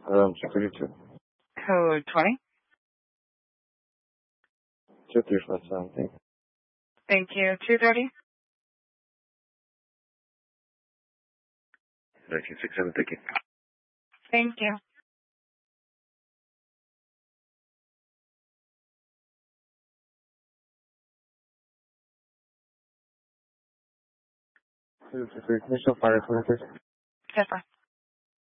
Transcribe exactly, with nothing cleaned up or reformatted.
Um, two thirty-two. Code twenty. two three five seven, thank you. Thank you. two thirty. nineteen sixty-seven, thank you. Thank you. two three three, initial fire twenty-six. Zipper.